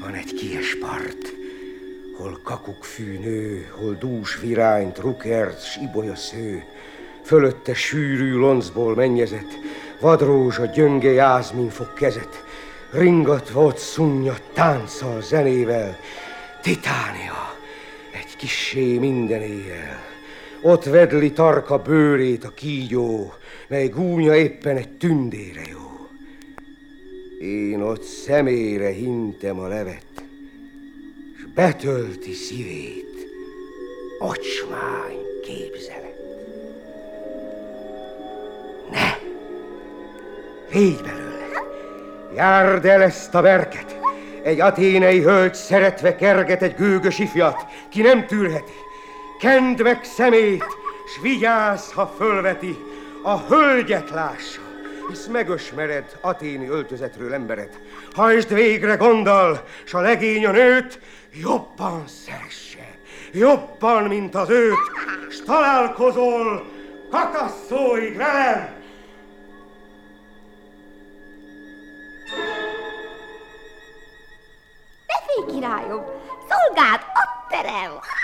Van egy kies part, hol kakukkfű nő, hol dús virányt, rukert, s ibolya sző. Fölötte sűrű loncból mennyezet, vadrózsa gyönge jászmin fog kezet. Ringatva ott szunnya tánccal, zenével, Titánia, egy kissé minden éjjel. Ott vedli tarka bőrét a kígyó, mely gúnya éppen egy tündére jó. Én ott szemére hintem a levet, s betölti szívét ocsmány képzelet. Ne! Légy belőle! Járd el ezt a verket! Egy athénei hölgy szeretve kerget egy gőgös ifjat, ki nem tűrheti. Kend meg szemét, s vigyázz, ha fölveti, a hölgyet lássa, hisz megösmered athéni öltözetről emberet. Hajtsd végre gonddal, s a legény a nőt jobban szeresse, jobban, mint az őt, s találkozol Kakasszóig velem! Ne félj, királyom, szolgád, ott terem!